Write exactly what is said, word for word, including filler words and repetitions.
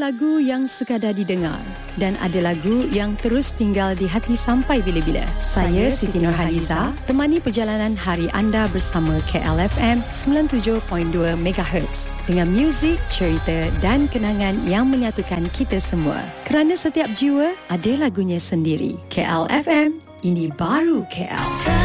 lagu yang sekadar didengar dan ada lagu yang terus tinggal di hati sampai bila-bila. Saya Siti Nurhaliza, temani perjalanan hari anda bersama K L F M sembilan puluh tujuh perpuluhan dua megahertz dengan muzik, cerita dan kenangan yang menyatukan kita semua. Kerana setiap jiwa ada lagunya sendiri. K L F M, ini baru K L.